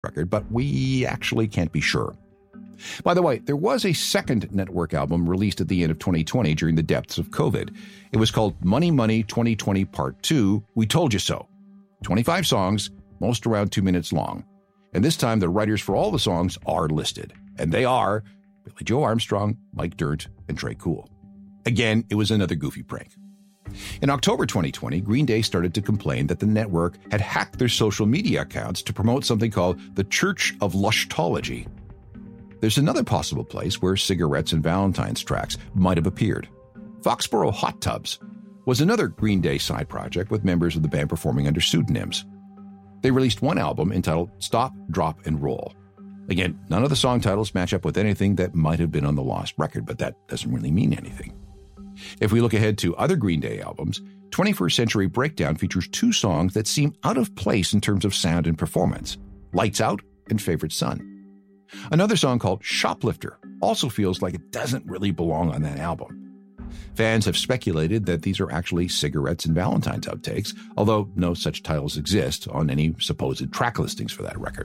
record, but we actually can't be sure. By the way, there was a second network album released at the end of 2020 during the depths of COVID. It was called Money Money 2020 Part 2, We Told You So. 25 songs, most around 2 minutes long. And this time, the writers for all the songs are listed. And they are Billie Joe Armstrong, Mike Dirnt, and Tré Cool. Again, it was another goofy prank. In October 2020, Green Day started to complain that the network had hacked their social media accounts to promote something called the Church of Lushtology. There's another possible place where Cigarettes and Valentine's tracks might have appeared. Foxborough Hot Tubs was another Green Day side project with members of the band performing under pseudonyms. They released one album entitled Stop, Drop, and Roll. Again, none of the song titles match up with anything that might have been on the lost record, but that doesn't really mean anything. If we look ahead to other Green Day albums, 21st Century Breakdown features two songs that seem out of place in terms of sound and performance, Lights Out and Favorite Son. Another song called Shoplifter also feels like it doesn't really belong on that album. Fans have speculated that these are actually Cigarettes and Valentine's outtakes, although no such titles exist on any supposed track listings for that record.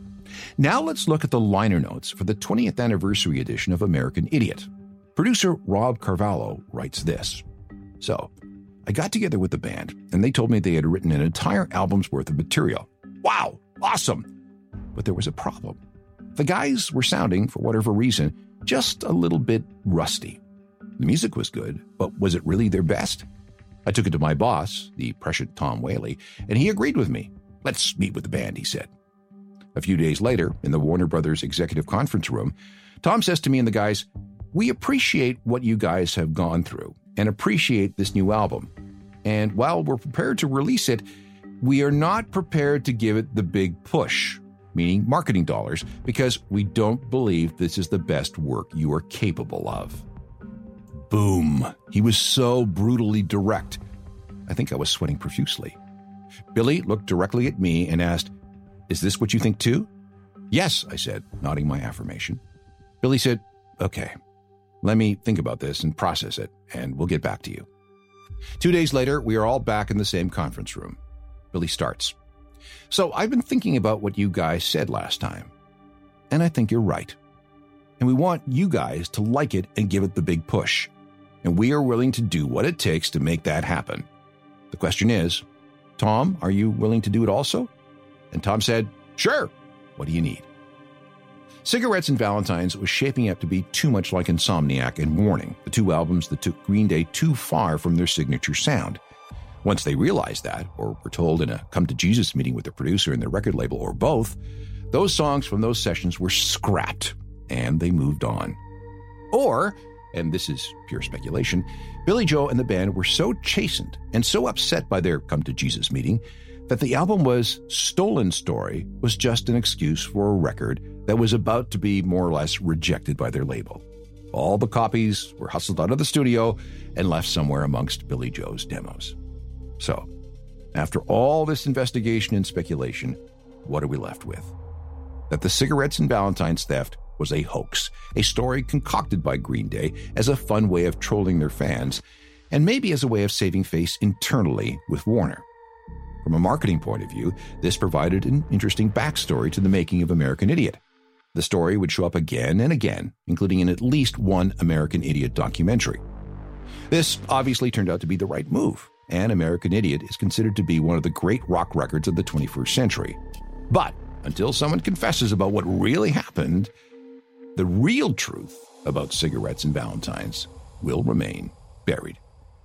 Now let's look at the liner notes for the 20th anniversary edition of American Idiot. Producer Rob Carvalho writes this. So, I got together with the band, and they told me they had written an entire album's worth of material. Wow, awesome! But there was a problem. The guys were sounding, for whatever reason, just a little bit rusty. The music was good, but was it really their best? I took it to my boss, the prescient Tom Whaley, and he agreed with me. Let's meet with the band, he said. A few days later, in the Warner Brothers executive conference room, Tom says to me and the guys, "We appreciate what you guys have gone through and appreciate this new album. And while we're prepared to release it, we are not prepared to give it the big push," meaning marketing dollars, because we don't believe this is the best work you are capable of. Boom. He was so brutally direct. I think I was sweating profusely. Billy looked directly at me and asked, "Is this what you think too?" "Yes," I said, nodding my affirmation. Billy said, "Okay, let me think about this and process it, and we'll get back to you." 2 days later, we are all back in the same conference room. Billy starts. "So I've been thinking about what you guys said last time, and I think you're right. And we want you guys to like it and give it the big push. And we are willing to do what it takes to make that happen. The question is, Tom, are you willing to do it also?" And Tom said, "Sure. What do you need?" Cigarettes and Valentine's was shaping up to be too much like Insomniac and Warning, the two albums that took Green Day too far from their signature sound. Once they realized that, or were told in a come-to-Jesus meeting with the producer and their record label, or both, those songs from those sessions were scrapped, and they moved on. Or, and this is pure speculation, Billie Joe and the band were so chastened and so upset by their come-to-Jesus meeting that the album was Stolen Story was just an excuse for a record that was about to be more or less rejected by their label. All the copies were hustled out of the studio and left somewhere amongst Billie Joe's demos. So, after all this investigation and speculation, what are we left with? That the Cigarettes and Valentine's theft was a hoax, a story concocted by Green Day as a fun way of trolling their fans, and maybe as a way of saving face internally with Warner. From a marketing point of view, this provided an interesting backstory to the making of American Idiot. The story would show up again and again, including in at least one American Idiot documentary. This obviously turned out to be the right move, and American Idiot is considered to be one of the great rock records of the 21st century. But until someone confesses about what really happened, the real truth about Cigarettes and Valentine's will remain buried.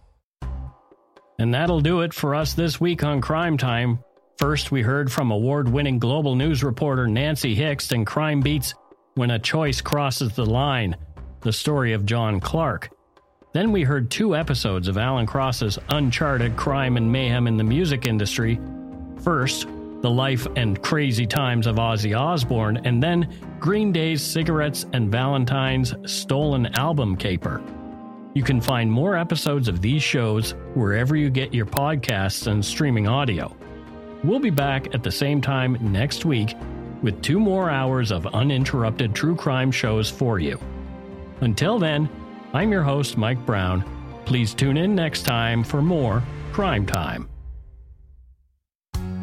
And that'll do it for us this week on Crime Time. First, we heard from award-winning global news reporter Nancy Hicks in Crime Beats, When a Choice Crosses the Line, the story of John Clark. Then we heard 2 episodes of Alan Cross's Uncharted Crime and Mayhem in the Music Industry. First, the life and crazy times of Ozzy Osbourne, and then Green Day's Cigarettes and Valentine's Stolen Album Caper. You can find more episodes of these shows wherever you get your podcasts and streaming audio. We'll be back at the same time next week with 2 more hours of uninterrupted true crime shows for you. Until then, I'm your host, Mike Brown. Please tune in next time for more Crime Time.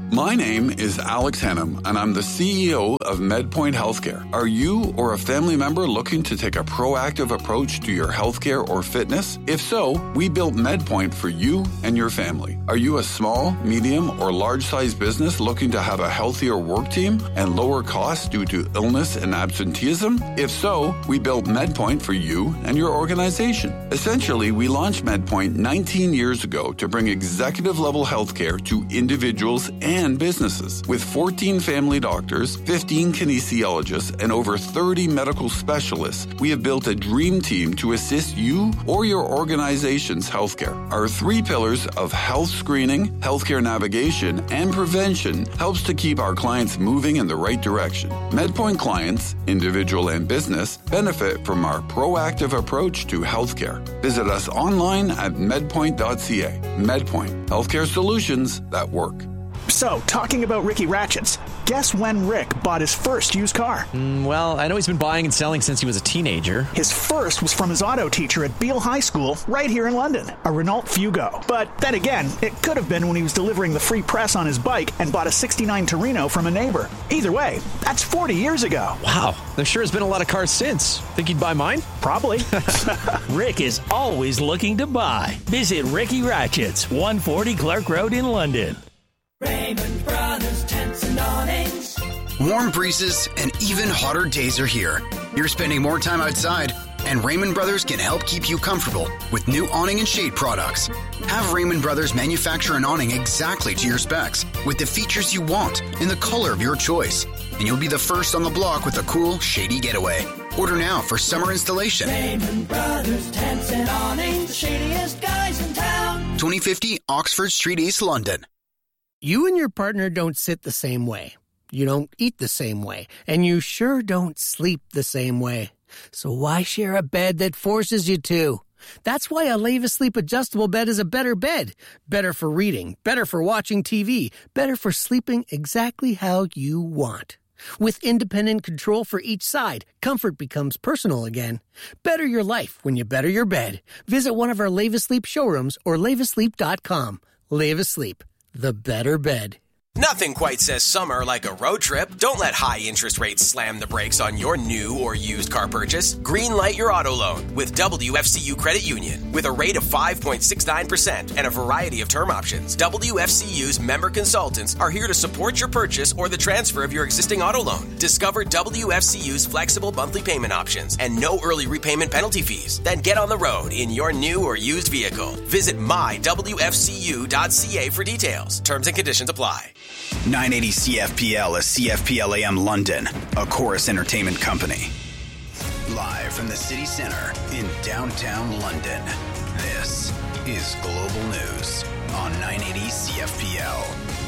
My name is Alex Hennum, and I'm the CEO of MedPoint Healthcare. Are you or a family member looking to take a proactive approach to your healthcare or fitness? If so, we built MedPoint for you and your family. Are you a small, medium, or large-sized business looking to have a healthier work team and lower costs due to illness and absenteeism? If so, we built MedPoint for you and your organization. Essentially, we launched MedPoint 19 years ago to bring executive-level healthcare to individuals and businesses. With 14 family doctors, 15 kinesiologists, and over 30 medical specialists, we have built a dream team to assist you or your organization's healthcare. Our 3 pillars of health screening, healthcare navigation, and prevention helps to keep our clients moving in the right direction. MedPoint clients, individual and business, benefit from our proactive approach to healthcare. Visit us online at medpoint.ca. MedPoint, healthcare solutions that work. So, talking about Ricky Ratchets, guess when Rick bought his first used car? Well, I know he's been buying and selling since he was a teenager. His first was from his auto teacher at Beale High School, right here in London, a Renault Fugo. But then again, it could have been when he was delivering the free press on his bike and bought a '69 Torino from a neighbor. Either way, that's 40 years ago. Wow, there sure has been a lot of cars since. Think he'd buy mine? Probably. Rick is always looking to buy. Visit Ricky Ratchets, 140 Clark Road in London. Raymond Brothers Tents and Awnings. Warm breezes and even hotter days are here. You're spending more time outside, and Raymond Brothers can help keep you comfortable with new awning and shade products. Have Raymond Brothers manufacture an awning exactly to your specs with the features you want in the color of your choice, and you'll be the first on the block with a cool, shady getaway. Order now for summer installation. Raymond Brothers Tents and Awnings, the shadiest guys in town. 2050 Oxford Street, East London. You and your partner don't sit the same way. You don't eat the same way. And you sure don't sleep the same way. So why share a bed that forces you to? That's why a Leva Sleep adjustable bed is a better bed. Better for reading, better for watching TV, better for sleeping exactly how you want. With independent control for each side, comfort becomes personal again. Better your life when you better your bed. Visit one of our Leva Sleep showrooms or levasleep.com. Leva Sleep. The better bed. Nothing quite says summer like a road trip. Don't let high interest rates slam the brakes on your new or used car purchase. Greenlight your auto loan with WFCU Credit Union. With a rate of 5.69% and a variety of term options, WFCU's member consultants are here to support your purchase or the transfer of your existing auto loan. Discover WFCU's flexible monthly payment options and no early repayment penalty fees. Then get on the road in your new or used vehicle. Visit mywfcu.ca for details. Terms and conditions apply. 980 CFPL is CFPL AM London, a Chorus Entertainment company. Live from the city center in downtown London, this is Global News on 980 CFPL.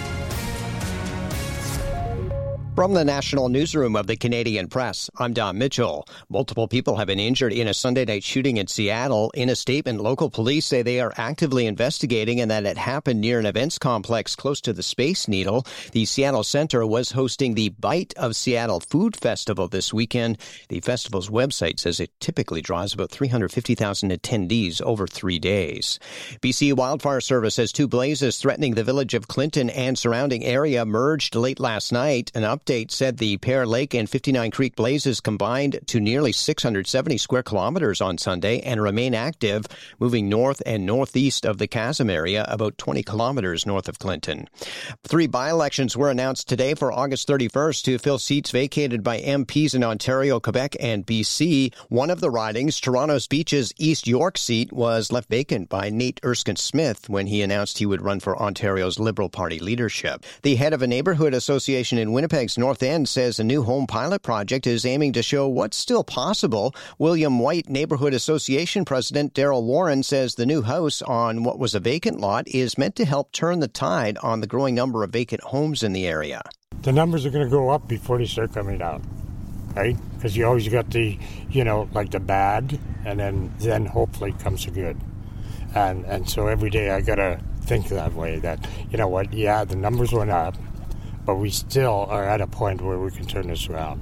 From the National Newsroom of the Canadian Press, I'm Don Mitchell. Multiple people have been injured in a Sunday night shooting in Seattle. In a statement, local police say they are actively investigating and that it happened near an events complex close to the Space Needle. The Seattle Center was hosting the Bite of Seattle Food Festival this weekend. The festival's website says it typically draws about 350,000 attendees over 3 days. BC Wildfire Service says 2 blazes threatening the village of Clinton and surrounding area merged late last night. An update said the Pear Lake and 59 Creek blazes combined to nearly 670 square kilometers on Sunday and remain active, moving north and northeast of the Chasm area, about 20 kilometers north of Clinton. 3 by-elections were announced today for August 31st to fill seats vacated by MPs in Ontario, Quebec, and BC. One of the ridings, Toronto's Beach's East York seat, was left vacant by Nate Erskine-Smith when he announced he would run for Ontario's Liberal Party leadership. The head of a neighborhood association in Winnipeg's North End says a new home pilot project is aiming to show what's still possible. William White Neighborhood Association President Daryl Warren says the new house on what was a vacant lot is meant to help turn the tide on the growing number of vacant homes in the area. The numbers are going to go up before they start coming down, right? Because you always got the, like the bad, and then hopefully comes the good. And so every day I got to think that way, that, the numbers went up, but we still are at a point where we can turn this around.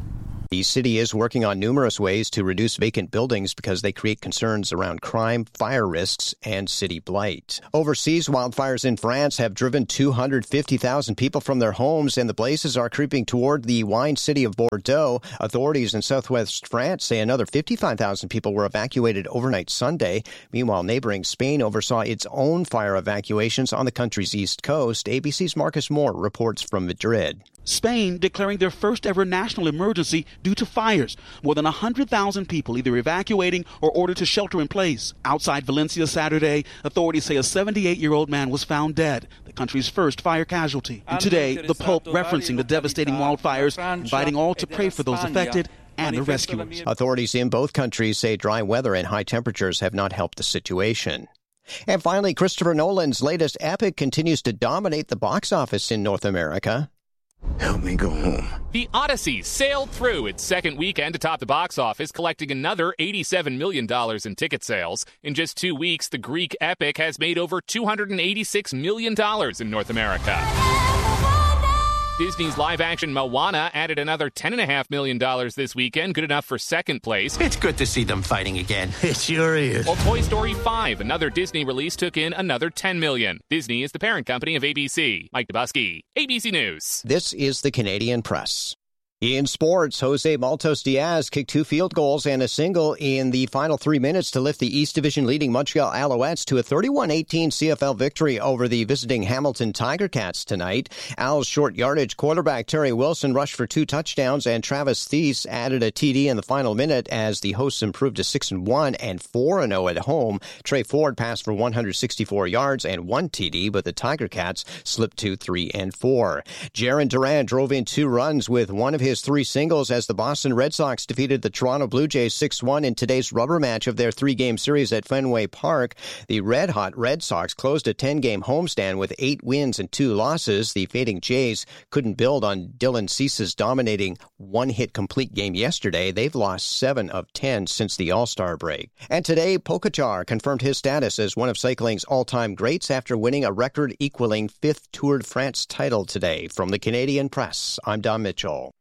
The city is working on numerous ways to reduce vacant buildings because they create concerns around crime, fire risks, and city blight. Overseas, wildfires in France have driven 250,000 people from their homes, and the blazes are creeping toward the wine city of Bordeaux. Authorities in southwest France say another 55,000 people were evacuated overnight Sunday. Meanwhile, neighboring Spain oversaw its own fire evacuations on the country's east coast. ABC's Marcus Moore reports from Madrid. Spain declaring their first ever national emergency due to fires. More than 100,000 people either evacuating or ordered to shelter in place. Outside Valencia Saturday, authorities say a 78-year-old man was found dead, the country's first fire casualty. And today, the Pope referencing the devastating wildfires, inviting all to pray for those affected and the rescuers. Authorities in both countries say dry weather and high temperatures have not helped the situation. And finally, Christopher Nolan's latest epic continues to dominate the box office in North America. Help me go home. The Odyssey sailed through its second weekend atop the box office, collecting another $87 million in ticket sales. In just 2 weeks, the Greek epic has made over $286 million in North America. Disney's live-action Moana added another $10.5 million this weekend, good enough for second place. It's good to see them fighting again. It sure is. While Toy Story 5, another Disney release, took in another $10 million. Disney is the parent company of ABC. Mike Dubusky, ABC News. This is the Canadian Press. In sports, Jose Maltos Diaz kicked 2 field goals and a single in the final 3 minutes to lift the East Division leading Montreal Alouettes to a 31-18 CFL victory over the visiting Hamilton Tiger Cats tonight. Al's short yardage quarterback Terry Wilson rushed for 2 touchdowns, and Travis Thies added a TD in the final minute as the hosts improved to 6-1 and 4-0 at home. Trey Ford passed for 164 yards and 1 TD, but the Tiger Cats slipped to 3-4. Jarren Duran drove in 2 runs with one of his 3 singles as the Boston Red Sox defeated the Toronto Blue Jays 6-1 in today's rubber match of their 3-game series at Fenway Park. The red-hot Red Sox closed a 10-game homestand with 8 wins and 2 losses. The fading Jays couldn't build on Dylan Cease's dominating one-hit complete game yesterday. They've lost 7 of 10 since the All-Star break. And today, Pogačar confirmed his status as one of cycling's all-time greats after winning a record-equaling 5th Tour de France title today. From the Canadian Press, I'm Don Mitchell.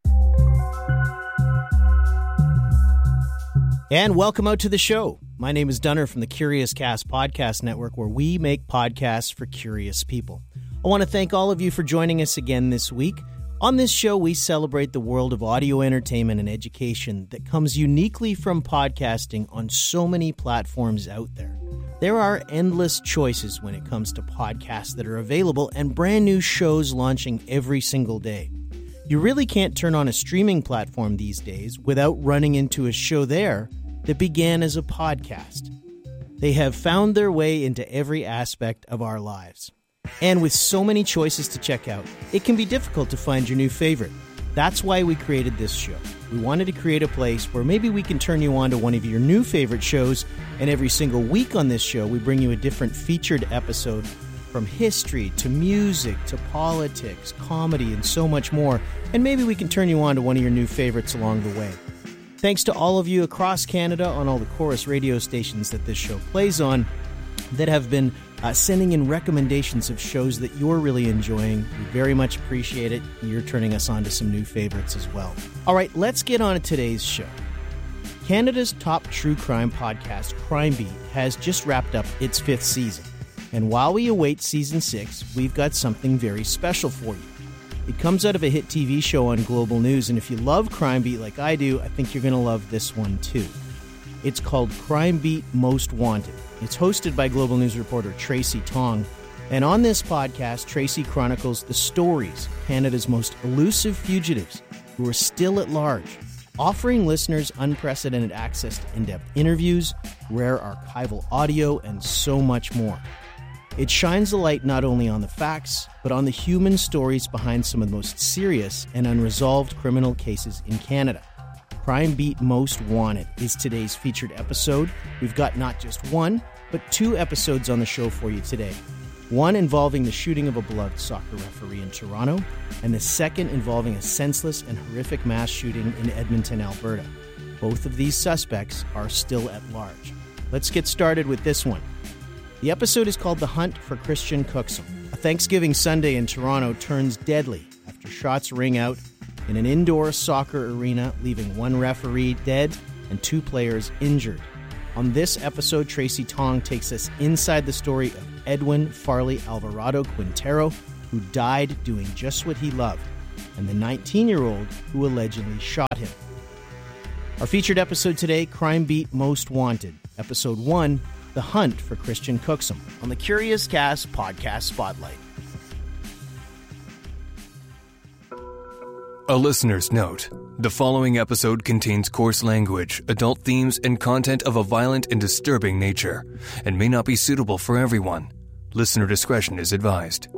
And welcome out to the show. My name is Dunner from the Curious Cast Podcast Network, where we make podcasts for curious people. I want to thank all of you for joining us again this week. On this show, we celebrate the world of audio entertainment and education that comes uniquely from podcasting on so many platforms out there. There are endless choices when it comes to podcasts that are available and brand new shows launching every single day. You really can't turn on a streaming platform these days without running into a show there that began as a podcast. They have found their way into every aspect of our lives. And with so many choices to check out, it can be difficult to find your new favorite. That's why we created this show. We wanted to create a place where maybe we can turn you on to one of your new favorite shows, and every single week on this show, we bring you a different featured episode. From history to music to politics, comedy, and so much more. And maybe we can turn you on to one of your new favorites along the way. Thanks to all of you across Canada on all the Chorus radio stations that this show plays on that have been sending in recommendations of shows that you're really enjoying. We very much appreciate it. You're turning us on to some new favorites as well. All right, let's get on to today's show. Canada's top true crime podcast, Crime Beat, has just wrapped up its 5th season. And while we await Season 6, we've got something very special for you. It comes out of a hit TV show on Global News, and if you love Crime Beat like I do, I think you're going to love this one too. It's called Crime Beat Most Wanted. It's hosted by Global News reporter Tracy Tong, and on this podcast, Tracy chronicles the stories of Canada's most elusive fugitives who are still at large, offering listeners unprecedented access to in-depth interviews, rare archival audio, and so much more. It shines a light not only on the facts, but on the human stories behind some of the most serious and unresolved criminal cases in Canada. Crime Beat Most Wanted is today's featured episode. We've got not just one, but 2 episodes on the show for you today. One involving the shooting of a beloved soccer referee in Toronto, and the second involving a senseless and horrific mass shooting in Edmonton, Alberta. Both of these suspects are still at large. Let's get started with this one. The episode is called The Hunt for Christian Cookson. A Thanksgiving Sunday in Toronto turns deadly after shots ring out in an indoor soccer arena, leaving one referee dead and 2 players injured. On this episode, Tracy Tong takes us inside the story of Edwin Farley Alvarado Quintero, who died doing just what he loved, and the 19-year-old who allegedly shot him. Our featured episode today, Crime Beat Most Wanted, Episode 1, The Hunt for Christian Cooksum, on the Curious Cast Podcast Spotlight. A listener's note. The following episode contains coarse language, adult themes, and content of a violent and disturbing nature, and may not be suitable for everyone. Listener discretion is advised.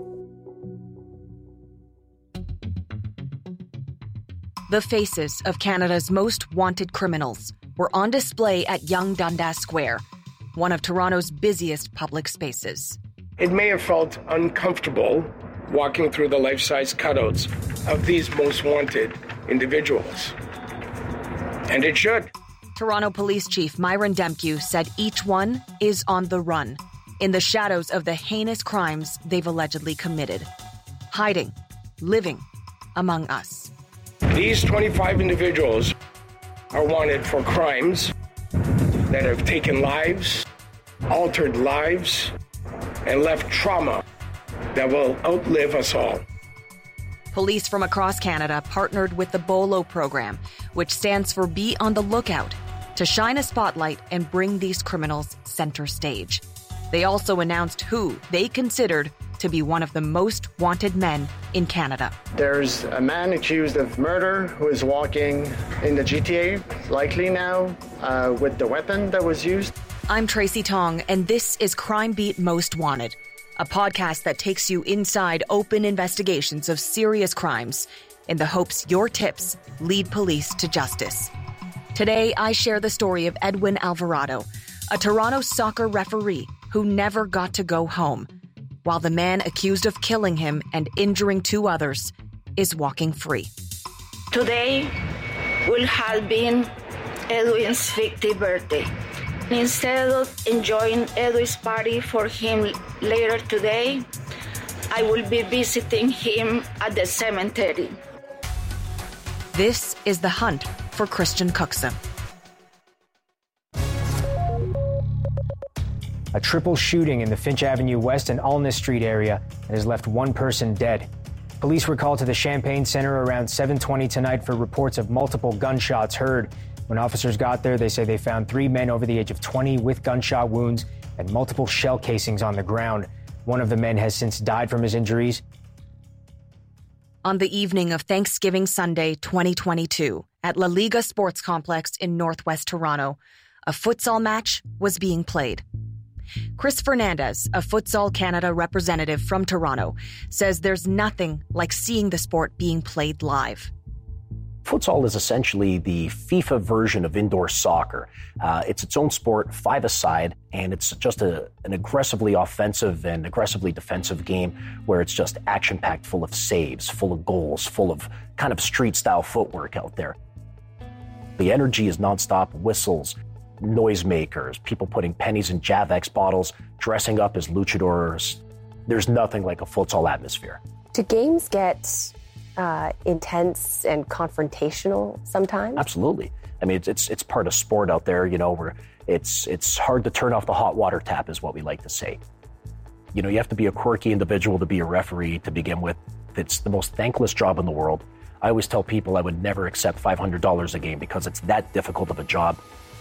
The faces of Canada's most wanted criminals were on display at Yonge Dundas Square, one of Toronto's busiest public spaces. It may have felt uncomfortable walking through the life-size cutouts of these most wanted individuals. And it should. Toronto Police Chief Myron Demkiw said each one is on the run, in the shadows of the heinous crimes they've allegedly committed, hiding, living among us. These 25 individuals are wanted for crimes that have taken lives, altered lives, and left trauma that will outlive us all. Police from across Canada partnered with the BOLO program, which stands for Be on the Lookout, to shine a spotlight and bring these criminals center stage. They also announced who they considered to be one of the most wanted men in Canada. There's a man accused of murder who is walking in the GTA, likely now, with the weapon that was used. I'm Tracy Tong, and this is Crime Beat Most Wanted, a podcast that takes you inside open investigations of serious crimes in the hopes your tips lead police to justice. Today, I share the story of Edwin Alvarado, a Toronto soccer referee who never got to go home, while the man accused of killing him and injuring 2 others is walking free. Today will have been Edwin's 50th birthday. Instead of enjoying Edwin's party for him later today, I will be visiting him at the cemetery. This is the hunt for Christian Cooksum. A triple shooting in the Finch Avenue West and Alness Street area has left 1 person dead. Police were called to the Champagne Center around 7:20 tonight for reports of multiple gunshots heard. When officers got there, they say they found 3 men over the age of 20 with gunshot wounds and multiple shell casings on the ground. One of the men has since died from his injuries. On the evening of Thanksgiving Sunday 2022, at La Liga Sports Complex in Northwest Toronto, a futsal match was being played. Chris Fernandez, a Futsal Canada representative from Toronto, says there's nothing like seeing the sport being played live. Futsal is essentially the FIFA version of indoor soccer. It's its own sport, 5-a-side, and it's just an aggressively offensive and aggressively defensive game where it's just action-packed, full of saves, full of goals, full of kind of street-style footwork out there. The energy is nonstop, whistles, noisemakers, people putting pennies in Javex bottles, dressing up as luchadors. There's nothing like a futsal atmosphere. Do games get intense and confrontational sometimes? Absolutely. I mean, it's part of sport out there, you know, where it's hard to turn off the hot water tap is what we like to say. You know, you have to be a quirky individual to be a referee to begin with. It's the most thankless job in the world. I always tell people I would never accept $500 a game because it's that difficult of a job.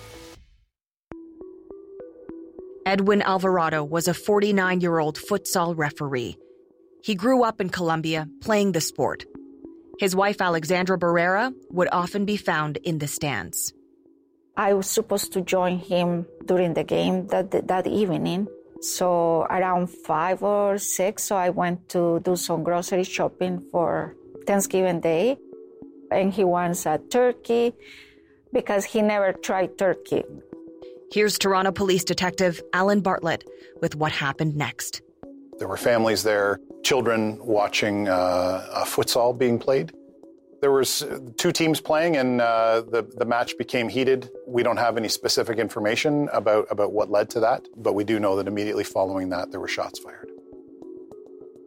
Edwin Alvarado was a 49-year-old futsal referee. He grew up in Colombia playing the sport. His wife, Alexandra Barrera, would often be found in the stands. I was supposed to join him during the game that evening. So around 5 or 6, so I went to do some grocery shopping for Thanksgiving Day. And he wants a turkey because he never tried turkey. Here's Toronto Police Detective Alan Bartlett with what happened next. There were families there, children watching futsal being played. There was 2 teams playing, and the match became heated. We don't have any specific information about what led to that, but we do know that immediately following that, there were shots fired.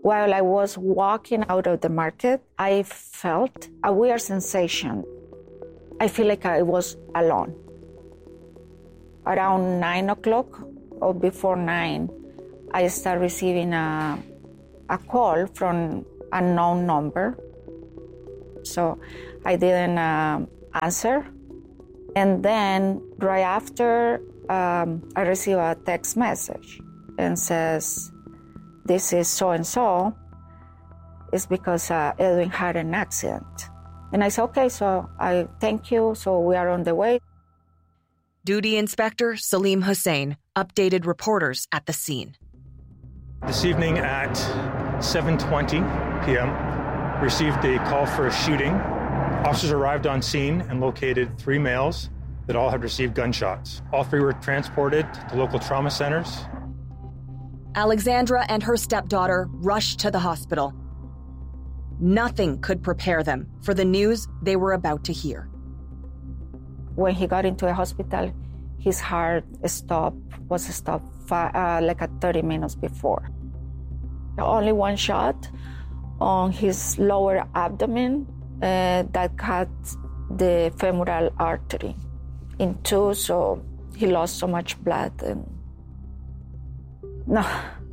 While I was walking out of the market, I felt a weird sensation. I feel like I was alone. Around 9 o'clock or before 9, I started receiving a call from a unknown number. So I didn't answer. And then right after, I received a text message and says, "This is so-and-so. It's because Edwin had an accident." And I said, "Okay, so I thank you. So we are on the way." Duty Inspector Salim Hussein updated reporters at the scene. This evening at 7:20 p.m., received a call for a shooting. Officers arrived on scene and located 3 males that all had received gunshots. All 3 were transported to local trauma centers. Alexandra and her stepdaughter rushed to the hospital. Nothing could prepare them for the news they were about to hear. When he got into the hospital, his heart was stopped like 30 minutes before. Only one shot on his lower abdomen that cut the femoral artery in 2, so he lost so much blood. And no,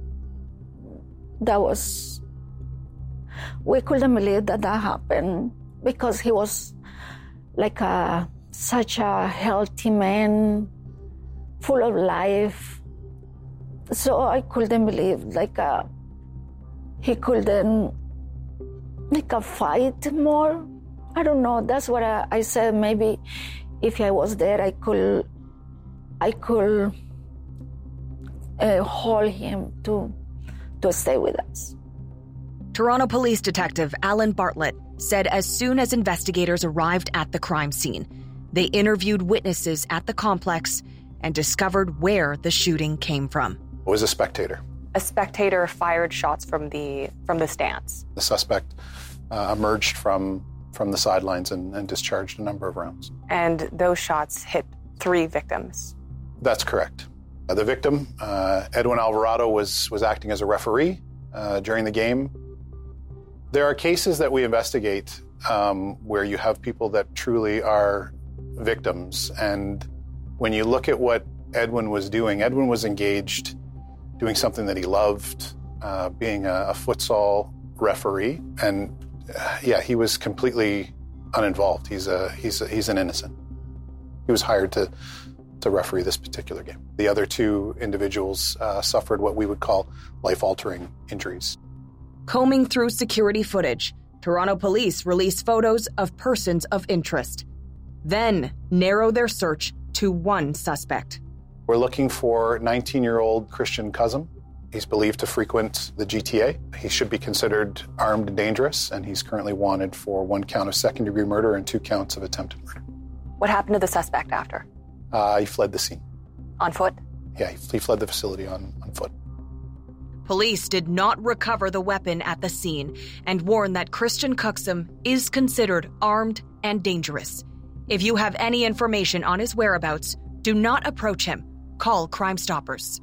we couldn't believe that happened because he was like such a healthy man, full of life. So I couldn't believe he couldn't fight more. I don't know. That's what I said. Maybe if I was there, I could hold him to stay with us. Toronto Police Detective Alan Bartlett said as soon as investigators arrived at the crime scene, they interviewed witnesses at the complex and discovered where the shooting came from. It was a spectator. A spectator fired shots from the stands. The suspect emerged from the sidelines and discharged a number of rounds. And those shots hit 3 victims. That's correct. The victim, Edwin Alvarado, was acting as a referee during the game. There are cases that we investigate where you have people that truly are victims. And when you look at what Edwin was doing, Edwin was engaged doing something that he loved, being a futsal referee. And he was completely uninvolved. He's an innocent. He was hired to referee this particular game. The other 2 individuals suffered what we would call life-altering injuries. Combing through security footage, Toronto police released photos of persons of interest, then narrow their search to one suspect. We're looking for 19-year-old Christian Cousin. He's believed to frequent the GTA. He should be considered armed and dangerous, and he's currently wanted for 1 count of second-degree murder and 2 counts of attempted murder. What happened to the suspect after? He fled the scene. On foot? Yeah, he fled the facility on foot. Police did not recover the weapon at the scene and warned that Christian Cuxum is considered armed and dangerous. If you have any information on his whereabouts, do not approach him. Call Crime Stoppers.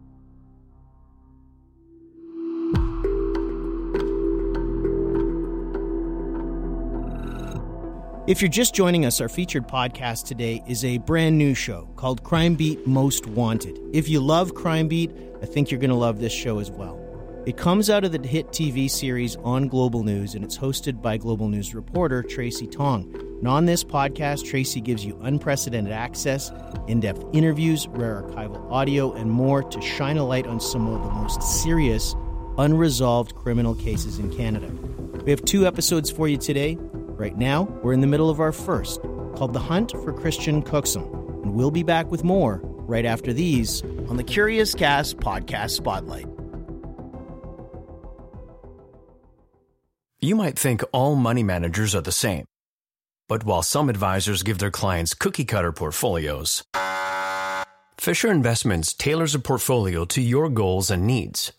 If you're just joining us, our featured podcast today is a brand new show called Crime Beat Most Wanted. If you love Crime Beat, I think you're going to love this show as well. It comes out of the hit TV series on Global News, and it's hosted by Global News reporter Tracy Tong. And on this podcast, Tracy gives you unprecedented access, in-depth interviews, rare archival audio, and more to shine a light on some of the most serious, unresolved criminal cases in Canada. We have 2 episodes for you today. Right now, we're in the middle of our first, called The Hunt for Christian Cuxum, and we'll be back with more right after these on the Curious Cast Podcast Spotlight. You might think all money managers are the same. But while some advisors give their clients cookie-cutter portfolios, Fisher Investments tailors a portfolio to your goals and needs.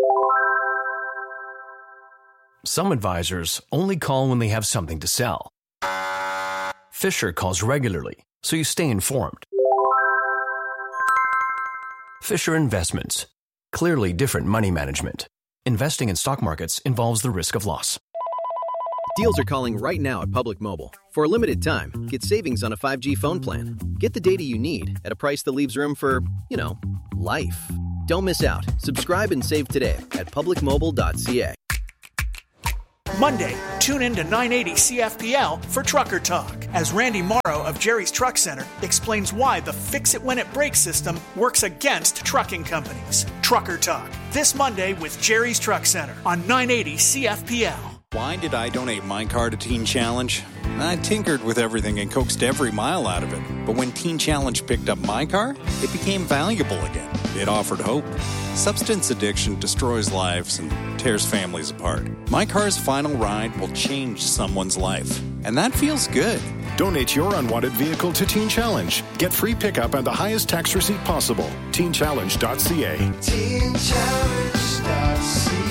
Some advisors only call when they have something to sell. Fisher calls regularly, so you stay informed. Fisher Investments. Clearly different money management. Investing in stock markets involves the risk of loss. Deals are calling right now at Public Mobile. For a limited time, get savings on a 5G phone plan. Get the data you need at a price that leaves room for, life. Don't miss out. Subscribe and save today at publicmobile.ca. Monday, tune in to 980 CFPL for Trucker Talk, as Randy Morrow of Jerry's Truck Center explains why the fix-it-when-it-breaks system works against trucking companies. Trucker Talk, this Monday with Jerry's Truck Center on 980 CFPL. Why did I donate my car to Teen Challenge? I tinkered with everything and coaxed every mile out of it. But when Teen Challenge picked up my car, it became valuable again. It offered hope. Substance addiction destroys lives and tears families apart. My car's final ride will change someone's life. And that feels good. Donate your unwanted vehicle to Teen Challenge. Get free pickup and the highest tax receipt possible. TeenChallenge.ca. TeenChallenge.ca.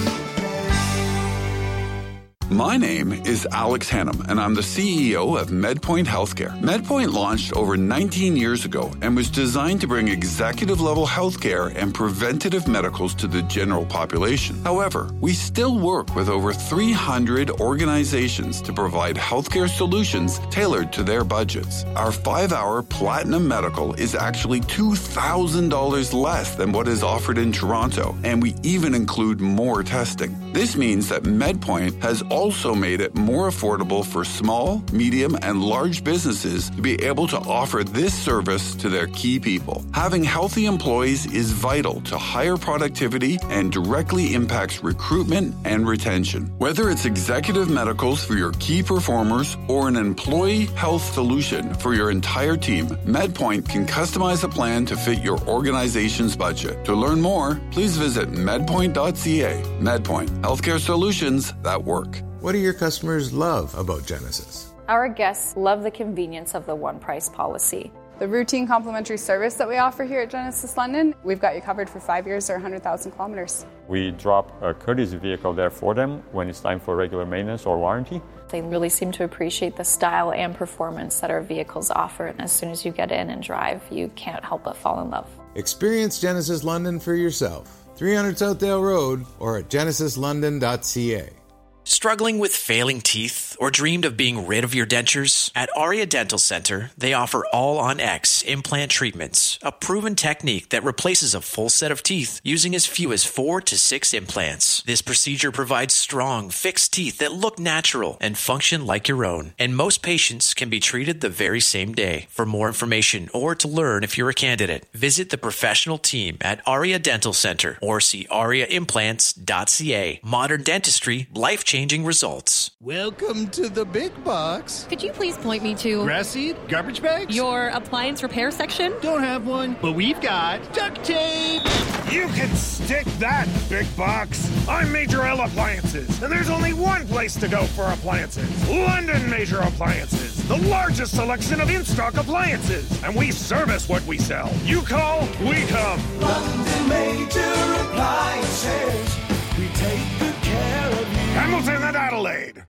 My name is Alex Hannum, and I'm the CEO of MedPoint Healthcare. MedPoint launched over 19 years ago and was designed to bring executive-level healthcare and preventative medicals to the general population. However, we still work with over 300 organizations to provide healthcare solutions tailored to their budgets. Our 5-hour Platinum Medical is actually $2,000 less than what is offered in Toronto, and we even include more testing. This means that MedPoint has also made it more affordable for small, medium, and large businesses to be able to offer this service to their key people. Having healthy employees is vital to higher productivity and directly impacts recruitment and retention. Whether it's executive medicals for your key performers or an employee health solution for your entire team, MedPoint can customize a plan to fit your organization's budget. To learn more, please visit medpoint.ca. MedPoint, healthcare solutions that work. What do your customers love about Genesis? Our guests love the convenience of the one-price policy. The routine complimentary service that we offer here at Genesis London, we've got you covered for 5 years or 100,000 kilometers. We drop a courtesy vehicle there for them when it's time for regular maintenance or warranty. They really seem to appreciate the style and performance that our vehicles offer, and as soon as you get in and drive, you can't help but fall in love. Experience Genesis London for yourself. 300 Southdale Road or at genesislondon.ca. Struggling with failing teeth or dreamed of being rid of your dentures? At Aria Dental Center, they offer All-on-X implant treatments, a proven technique that replaces a full set of teeth using as few as 4 to 6 implants. This procedure provides strong, fixed teeth that look natural and function like your own. And most patients can be treated the very same day. For more information or to learn if you're a candidate, visit the professional team at Aria Dental Center or see ariaimplants.ca. Modern dentistry, life-changing results. Welcome to the big box. Could you please point me to grass seed, garbage bags, your appliance repair section? Don't have one, but we've got duct tape. You can stick that, big box. I'm Major L Appliances, and there's only one place to go for appliances. London Major Appliances, the largest selection of in-stock appliances, and we service what we sell. You call, we come. London Major Appliances, we take good care of you. Hamilton and Adelaide.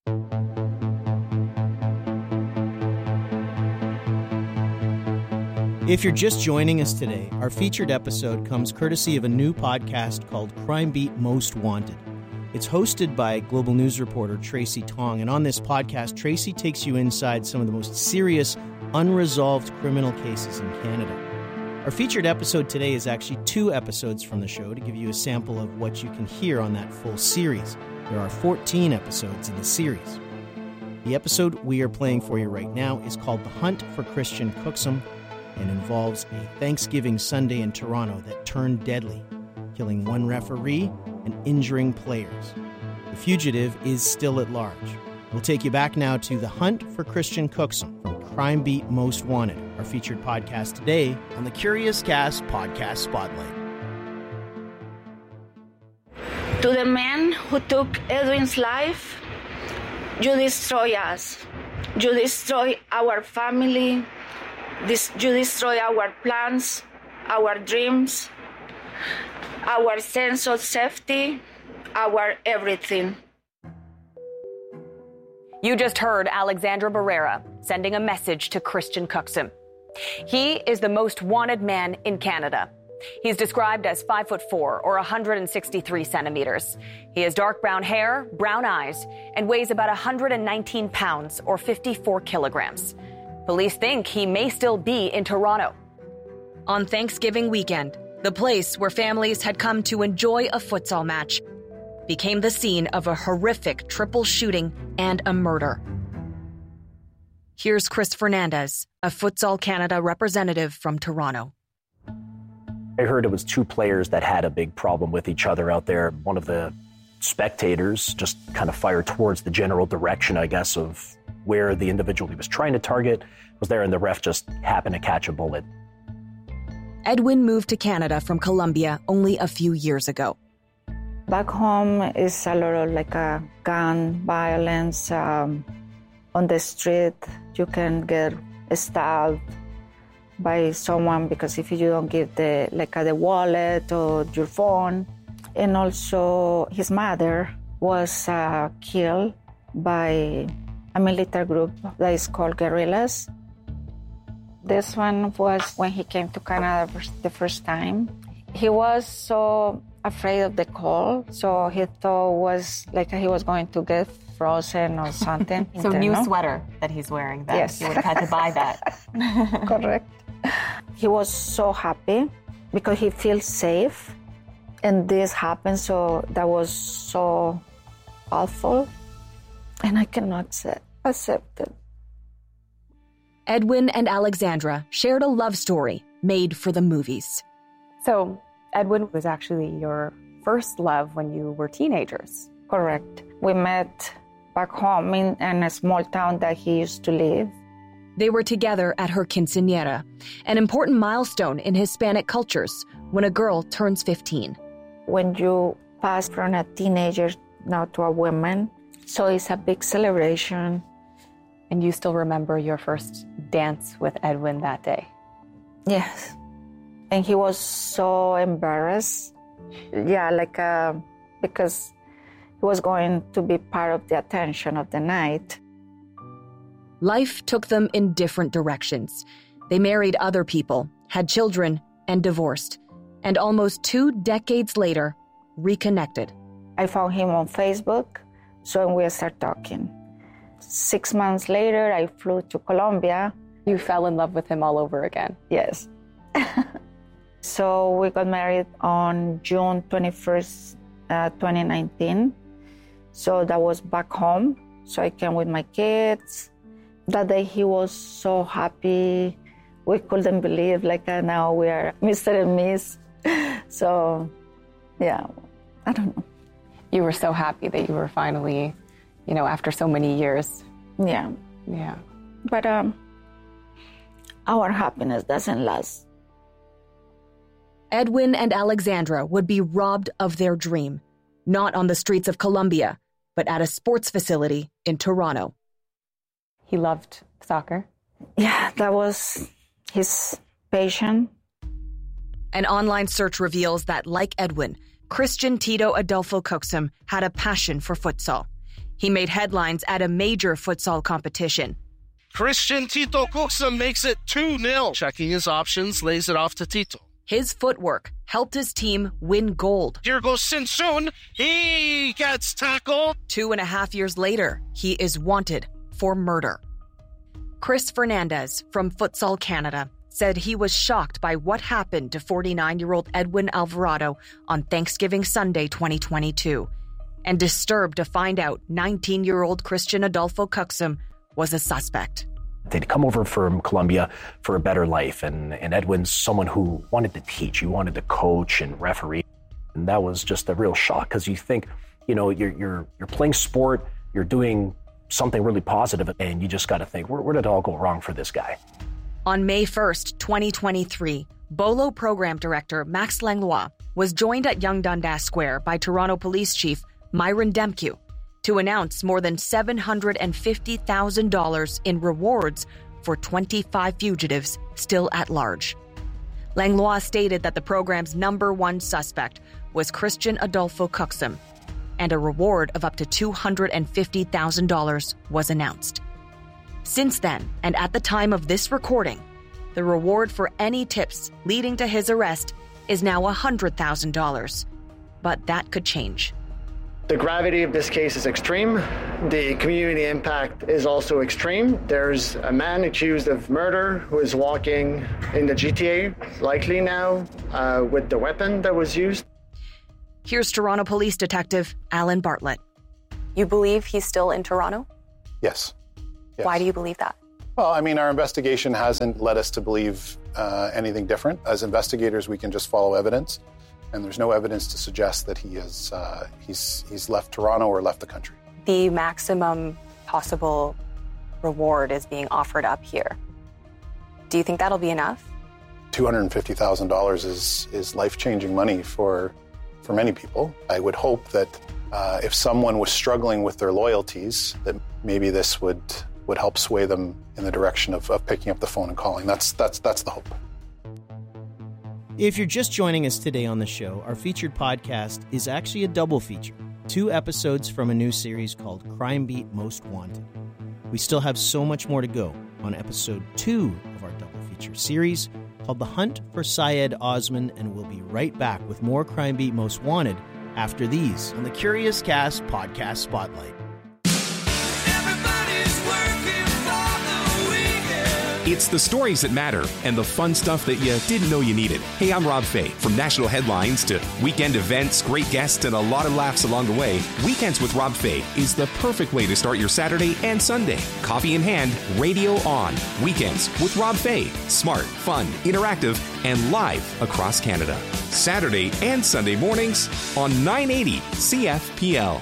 If you're just joining us today, our featured episode comes courtesy of a new podcast called Crime Beat Most Wanted. It's hosted by Global News reporter Tracy Tong, and on this podcast, Tracy takes you inside some of the most serious, unresolved criminal cases in Canada. Our featured episode today is actually 2 episodes from the show to give you a sample of what you can hear on that full series. There are 14 episodes in the series. The episode we are playing for you right now is called The Hunt for Christian Cooksum and involves a Thanksgiving Sunday in Toronto that turned deadly, killing 1 referee and injuring players. The fugitive is still at large. We'll take you back now to The Hunt for Christian Cooksum from Crime Beat Most Wanted, our featured podcast today on the Curious Cast Podcast Spotlight. To the man who took Edwin's life, you destroy us. You destroy our family. You destroy our plans, our dreams, our sense of safety, our everything. You just heard Alexandra Barrera sending a message to Christian Cooksum. He is the most wanted man in Canada. He's described as 5'4" or 163 centimeters. He has dark brown hair, brown eyes, and weighs about 119 pounds or 54 kilograms. Police think he may still be in Toronto. On Thanksgiving weekend, the place where families had come to enjoy a futsal match became the scene of a horrific triple shooting and a murder. Here's Chris Fernandez, a Futsal Canada representative from Toronto. I heard it was two players that had a big problem with each other out there. One of the spectators just kind of fired towards the general direction, I guess, of where the individual he was trying to target was there, and the ref just happened to catch a bullet. Edwin moved to Canada from Colombia only a few years ago. Back home is a lot of like a gun violence. On the street, you can get stabbed by someone because if you don't give the wallet or your phone. And also his mother was killed by a military group that is called guerrillas. This one was when he came to Canada the first time. He was so afraid of the cold, so he thought was like he was going to get frozen or something. So new sweater that he's wearing, that yes. He would have had to buy that. Correct. He was so happy because he feels safe. And this happened, so that was so awful. And I cannot accept it. Edwin and Alexandra shared a love story made for the movies. So Edwin was actually your first love when you were teenagers. Correct. We met back home in a small town that he used to live. They were together at her quinceañera, an important milestone in Hispanic cultures when a girl turns 15. When you pass from a teenager now to a woman, so it's a big celebration. And you still remember your first dance with Edwin that day? Yes. And he was so embarrassed. Yeah, because he was going to be part of the attention of the night. Life took them in different directions. They married other people, had children, and divorced. And almost 2 decades later, reconnected. I found him on Facebook, so we started talking. 6 months later, I flew to Colombia. You fell in love with him all over again. Yes. So we got married on June 21st, 2019. So that was back home. So I came with my kids. That day he was so happy. We couldn't believe, now we are Mr. and Miss. So, yeah, I don't know. You were so happy that you were finally, after so many years. Yeah. Yeah. But our happiness doesn't last. Edwin and Alexandra would be robbed of their dream, not on the streets of Colombia, but at a sports facility in Toronto. He loved soccer? Yeah, that was his passion. An online search reveals that, like Edwin, Christian Tito Adolfo Coxum had a passion for futsal. He made headlines at a major futsal competition. Christian Tito Coxum makes it 2-0. Checking his options, lays it off to Tito. His footwork helped his team win gold. Here goes Sinsun. He gets tackled. 2.5 years later, he is wanted for murder. Chris Fernandez from Futsal Canada said he was shocked by what happened to 49-year-old Edwin Alvarado on Thanksgiving Sunday 2022, and disturbed to find out 19-year-old Christian Adolfo Coxum was a suspect. They'd come over from Colombia for a better life, and Edwin's someone who wanted to teach, he wanted to coach and referee, and that was just a real shock because you think, you're playing sport, you're doing something really positive, and you just got to think, where did it all go wrong for this guy? On May 1st, 2023, Bolo Program Director Max Langlois was joined at Yonge Dundas Square by Toronto Police Chief Myron Demkiw to announce more than $750,000 in rewards for 25 fugitives still at large. Langlois stated that the program's #1 suspect was Christian Adolfo Coxum, and a reward of up to $250,000 was announced. Since then, and at the time of this recording, the reward for any tips leading to his arrest is now $100,000. But that could change. The gravity of this case is extreme. The community impact is also extreme. There's a man accused of murder who is walking in the GTA, likely now, with the weapon that was used. Here's Toronto Police Detective Alan Bartlett. You believe he's still in Toronto? Yes. Why do you believe that? Well, I mean, our investigation hasn't led us to believe anything different. As investigators, we can just follow evidence. And there's no evidence to suggest that he's left Toronto or left the country. The maximum possible reward is being offered up here. Do you think that'll be enough? $250,000 is life-changing money for many people. I would hope that if someone was struggling with their loyalties, that maybe this would help sway them in the direction of picking up the phone and calling. That's the hope. If you're just joining us today on the show, our featured podcast is actually a double feature. 2 episodes from a new series called Crime Beat Most Wanted. We still have so much more to go on episode 2 of our double feature series called The Hunt for Syed Osman, and we'll be right back with more Crime Beat Most Wanted after these on the Curious Cast Podcast Spotlight. It's the stories that matter and the fun stuff that you didn't know you needed. Hey, I'm Rob Fay. From national headlines to weekend events, great guests, and a lot of laughs along the way, Weekends with Rob Fay is the perfect way to start your Saturday and Sunday. Coffee in hand, radio on. Weekends with Rob Fay. Smart, fun, interactive, and live across Canada. Saturday and Sunday mornings on 980 CFPL.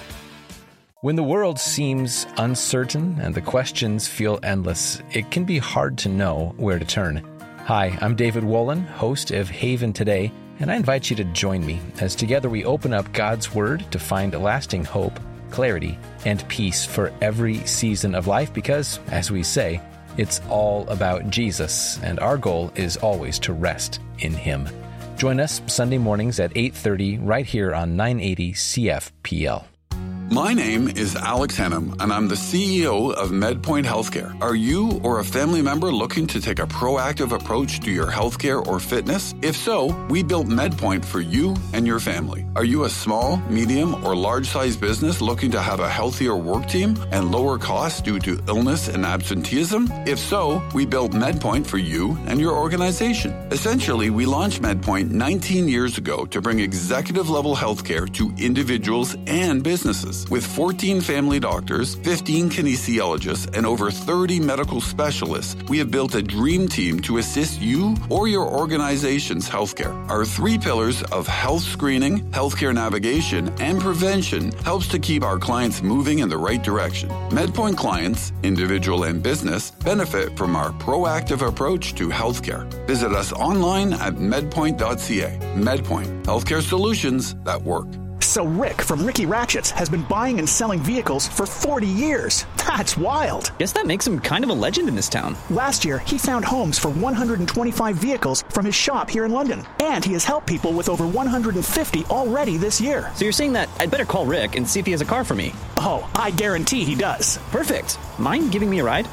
When the world seems uncertain and the questions feel endless, it can be hard to know where to turn. Hi, I'm David Wolin, host of Haven Today, and I invite you to join me as together we open up God's Word to find lasting hope, clarity, and peace for every season of life because, as we say, it's all about Jesus, and our goal is always to rest in Him. Join us Sunday mornings at 8:30 right here on 980 CFPL. My name is Alex Hannum, and I'm the CEO of MedPoint Healthcare. Are you or a family member looking to take a proactive approach to your healthcare or fitness? If so, we built MedPoint for you and your family. Are you a small, medium, or large-sized business looking to have a healthier work team and lower costs due to illness and absenteeism? If so, we built MedPoint for you and your organization. Essentially, we launched MedPoint 19 years ago to bring executive-level healthcare to individuals and businesses. With 14 family doctors, 15 kinesiologists, and over 30 medical specialists, we have built a dream team to assist you or your organization's healthcare. Our 3 pillars of health screening, healthcare navigation, and prevention helps to keep our clients moving in the right direction. MedPoint clients, individual and business, benefit from our proactive approach to healthcare. Visit us online at medpoint.ca. MedPoint, healthcare solutions that work. So Rick from Ricky Ratchets has been buying and selling vehicles for 40 years. That's wild. Guess that makes him kind of a legend in this town. Last year, he found homes for 125 vehicles from his shop here in London. And he has helped people with over 150 already this year. So you're saying that I'd better call Rick and see if he has a car for me? Oh, I guarantee he does. Perfect. Mind giving me a ride?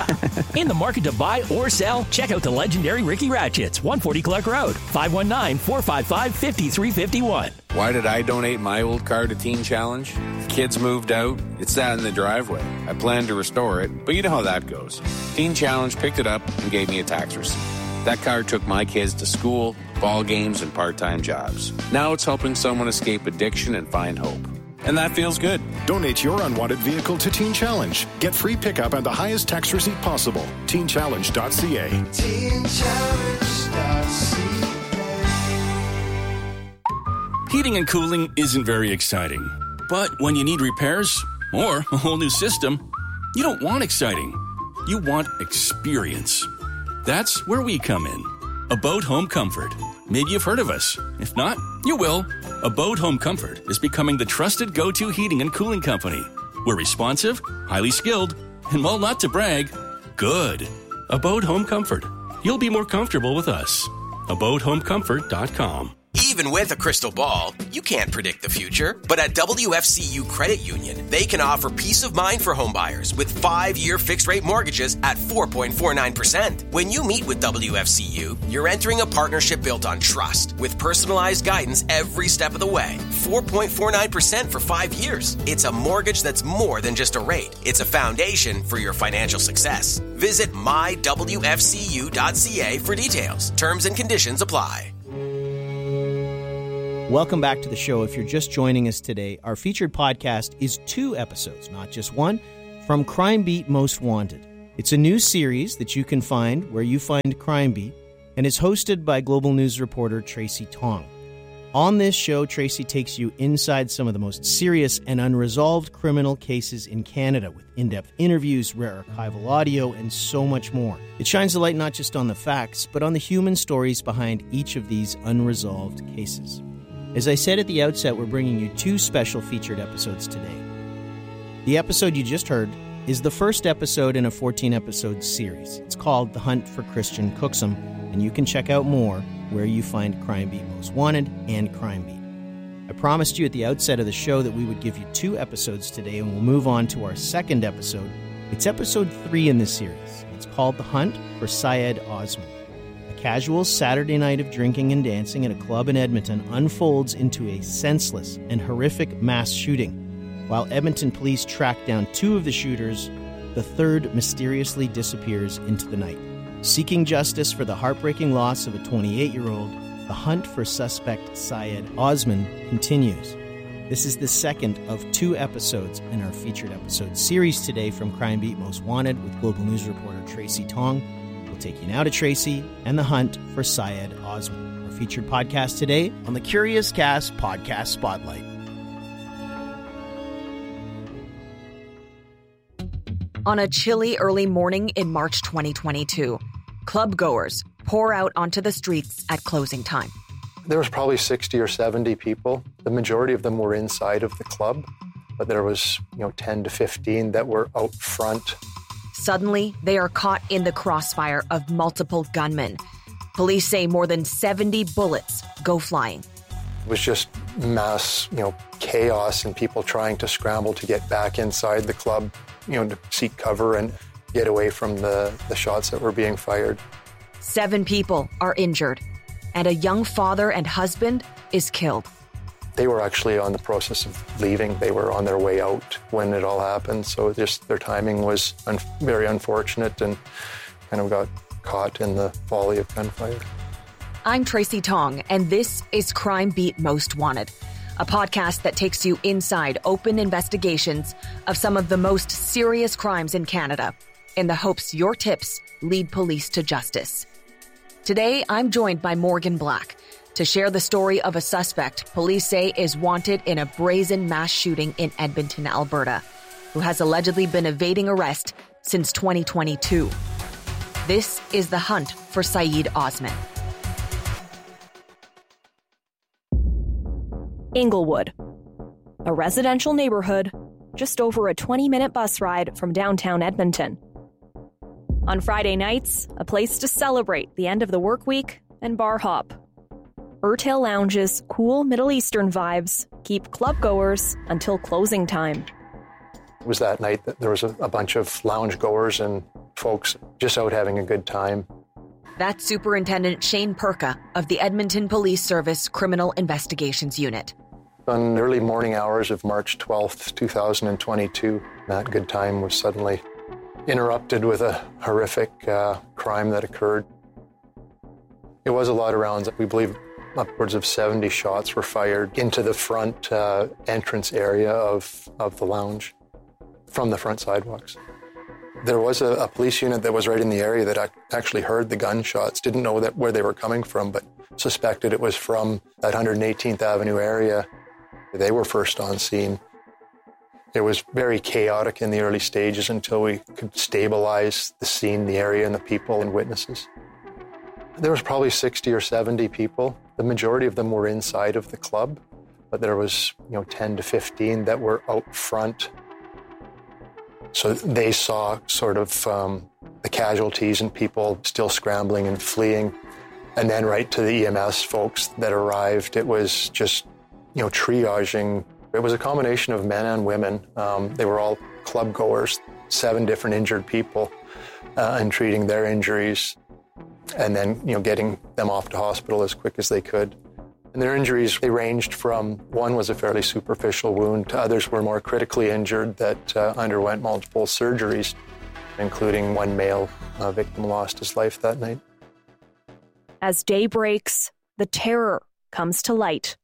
In the market to buy or sell, check out the legendary Ricky Ratchets, 140 Clark Road, 519-455-5351. Why did I donate my old car to Teen Challenge? The kids moved out. It sat in the driveway. I planned to restore it, but you know how that goes. Teen Challenge picked it up and gave me a tax receipt. That car took my kids to school, ball games, and part-time jobs. Now it's helping someone escape addiction and find hope. And that feels good. Donate your unwanted vehicle to Teen Challenge. Get free pickup and the highest tax receipt possible. TeenChallenge.ca. TeenChallenge.ca. Heating and cooling isn't very exciting. But when you need repairs or a whole new system, you don't want exciting. You want experience. That's where we come in. Abode Home Comfort. Maybe you've heard of us. If not, you will. Abode Home Comfort is becoming the trusted go-to heating and cooling company. We're responsive, highly skilled, and while not to brag, good. Abode Home Comfort. You'll be more comfortable with us. AbodeHomeComfort.com. Even with a crystal ball, you can't predict the future. But at WFCU Credit Union, they can offer peace of mind for homebuyers with 5-year fixed-rate mortgages at 4.49%. When you meet with WFCU, you're entering a partnership built on trust with personalized guidance every step of the way. 4.49% for 5 years. It's a mortgage that's more than just a rate. It's a foundation for your financial success. Visit mywfcu.ca for details. Terms and conditions apply. Welcome back to the show. If you're just joining us today, our featured podcast is 2 episodes, not just one, from Crime Beat Most Wanted. It's a new series that you can find where you find Crime Beat, and it's hosted by Global News reporter Tracy Tong. On this show, Tracy takes you inside some of the most serious and unresolved criminal cases in Canada with in-depth interviews, rare archival audio, and so much more. It shines a light not just on the facts, but on the human stories behind each of these unresolved cases. As I said at the outset, we're bringing you 2 special featured episodes today. The episode you just heard is the first episode in a 14-episode series. It's called The Hunt for Christian Cooksum, and you can check out more where you find Crime Beat Most Wanted and Crime Beat. I promised you at the outset of the show that we would give you 2 episodes today, and we'll move on to our second episode. It's episode 3 in this series. It's called The Hunt for Syed Osman. Casual Saturday night of drinking and dancing at a club in Edmonton unfolds into a senseless and horrific mass shooting. While Edmonton police track down 2 of the shooters, the third mysteriously disappears into the night. Seeking justice for the heartbreaking loss of a 28-year-old, the hunt for suspect Syed Osman continues. This is the second of 2 episodes in our featured episode series today from Crime Beat Most Wanted with Global News reporter Tracy Tong. Take you now to Tracy and the hunt for Syed Osman, our featured podcast today on the Curious Cast Podcast Spotlight. On a chilly early morning in March 2022, club goers pour out onto the streets at closing time. There was probably 60 or 70 people. The majority of them were inside of the club, but there was 10 to 15 that were out front. Suddenly, they are caught in the crossfire of multiple gunmen. Police say more than 70 bullets go flying. It was just mass, chaos and people trying to scramble to get back inside the club, to seek cover and get away from the shots that were being fired. 7 people are injured, and a young father and husband is killed. They were actually on the process of leaving. They were on their way out when it all happened. So just their timing was very unfortunate and kind of got caught in the volley of gunfire. I'm Tracy Tong, and this is Crime Beat Most Wanted, a podcast that takes you inside open investigations of some of the most serious crimes in Canada in the hopes your tips lead police to justice. Today, I'm joined by Morgan Black to share the story of a suspect police say is wanted in a brazen mass shooting in Edmonton, Alberta, who has allegedly been evading arrest since 2022. This is the hunt for Syed Osman. Inglewood, a residential neighborhood just over a 20-minute bus ride from downtown Edmonton. On Friday nights, a place to celebrate the end of the work week and bar hop. Urtail Lounge's cool Middle Eastern vibes keep club-goers until closing time. It was that night that there was a bunch of lounge-goers and folks just out having a good time. That's Superintendent Shane Perka of the Edmonton Police Service Criminal Investigations Unit. On early morning hours of March 12th, 2022, that good time was suddenly interrupted with a horrific crime that occurred. It was a lot of rounds. We believe upwards of 70 shots were fired into the front entrance area of the lounge from the front sidewalks. There was a police unit that was right in the area that actually heard the gunshots, didn't know where they were coming from, but suspected it was from that 118th Avenue area. They were first on scene. It was very chaotic in the early stages until we could stabilize the scene, the area, and the people and witnesses. There was probably 60 or 70 people. The majority of them were inside of the club, but there was 10 to 15 that were out front. So they saw sort of the casualties and people still scrambling and fleeing. And then right to the EMS folks that arrived, it was just, triaging. It was a combination of men and women. They were all club goers, 7 different injured people, and treating their injuries. And then, getting them off to hospital as quick as they could. And their injuries, they ranged from, one was a fairly superficial wound, to others were more critically injured that underwent multiple surgeries, including one male victim lost his life that night. As day breaks, the terror comes to light.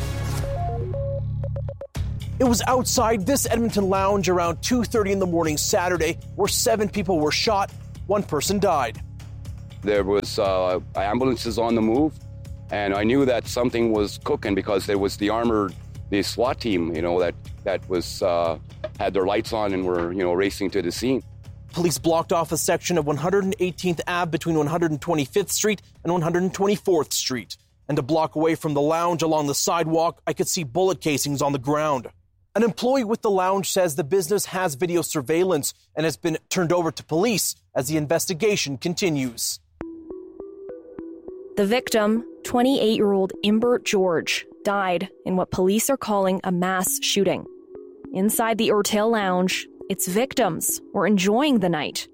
It was outside this Edmonton lounge around 2:30 in the morning Saturday, where 7 people were shot. 1 person died. There was ambulances on the move, and I knew that something was cooking because there was the SWAT team, that was had their lights on and were, racing to the scene. Police blocked off a section of 118th Ave between 125th Street and 124th Street. And a block away from the lounge along the sidewalk, I could see bullet casings on the ground. An employee with the lounge says the business has video surveillance and has been turned over to police as the investigation continues. The victim, 28-year-old Imbert George, died in what police are calling a mass shooting. Inside the Urtail Lounge, its victims were enjoying the night.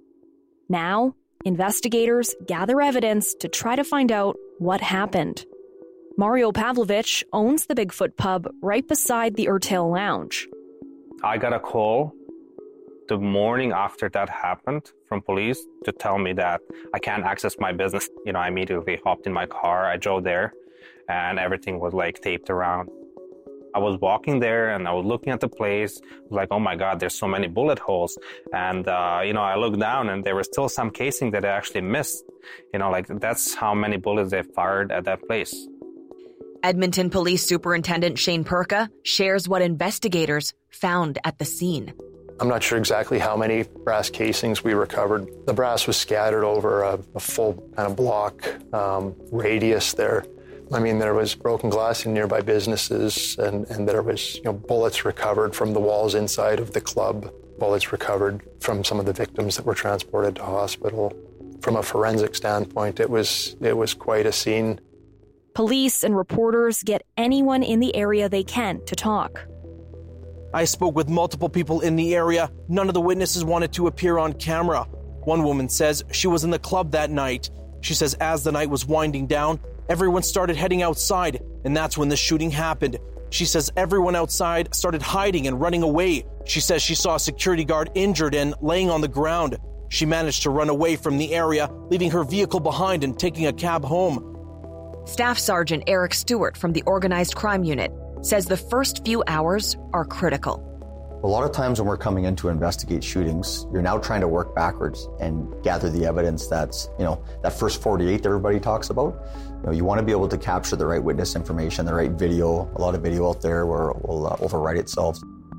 Now, investigators gather evidence to try to find out what happened. Mario Pavlovich owns the Bigfoot pub right beside the Urtail Lounge. I got a call the morning after that happened from police to tell me that I can't access my business. I immediately hopped in my car, I drove there, and everything was taped around. I was walking there and I was looking at the place, like, oh my God, there's so many bullet holes. And, I looked down and there was still some casing that I actually missed. That's how many bullets they fired at that place. Edmonton Police Superintendent Shane Perka shares what investigators found at the scene. I'm not sure exactly how many brass casings we recovered. The brass was scattered over a full kind of block radius there. There was broken glass in nearby businesses, and there was bullets recovered from the walls inside of the club, bullets recovered from some of the victims that were transported to hospital. From a forensic standpoint, it was quite a scene. Police and reporters get anyone in the area they can to talk. I spoke with multiple people in the area. None of the witnesses wanted to appear on camera. One woman says she was in the club that night. She says as the night was winding down, everyone started heading outside, and that's when the shooting happened. She says everyone outside started hiding and running away. She says she saw a security guard injured and laying on the ground. She managed to run away from the area, leaving her vehicle behind and taking a cab home. Staff Sergeant Eric Stewart from the Organized Crime Unit says the first few hours are critical. A lot of times when we're coming in to investigate shootings, you're now trying to work backwards and gather the evidence that's, that first 48 that everybody talks about. You want to be able to capture the right witness information, the right video. A lot of video out there will overwrite itself.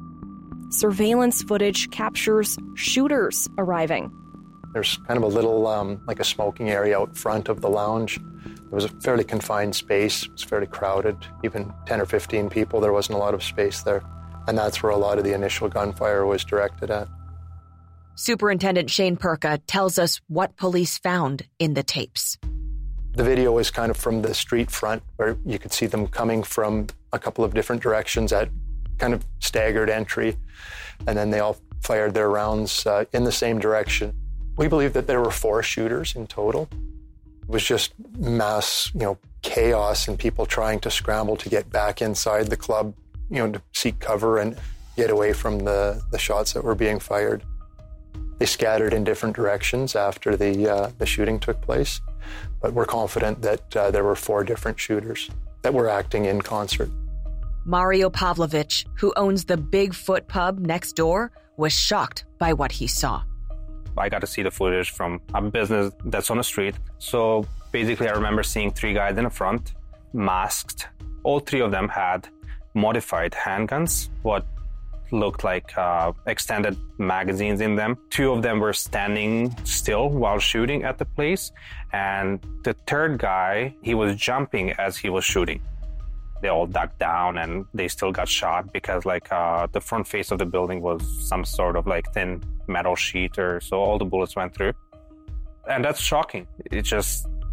Surveillance footage captures shooters arriving. There's kind of a little, like a smoking area out front of the lounge. It was a fairly confined space. It was fairly crowded. Even 10 or 15 people, there wasn't a lot of space there. And that's where a lot of the initial gunfire was directed at. Superintendent Shane Perka tells us what police found in the tapes. The video is kind of from the street front, where you could see them coming from a couple of different directions at kind of staggered entry. And then they all fired their rounds in the same direction. We believe that there were 4 shooters in total. It was just mass, chaos and people trying to scramble to get back inside the club, to seek cover and get away from the shots that were being fired. They scattered in different directions after the shooting took place, but we're confident that there were 4 different shooters that were acting in concert. Mario Pavlovich, who owns the Bigfoot pub next door, was shocked by what he saw. I got to see the footage from a business that's on the street. So basically, I remember seeing 3 guys in the front, masked. All 3 of them had modified handguns, what looked like extended magazines in them. 2 of them were standing still while shooting at the place. And the 3rd guy, he was jumping as he was shooting. They all ducked down and they still got shot because the front face of the building was some sort of thin metal sheet, or so all the bullets went through. And that's shocking. It just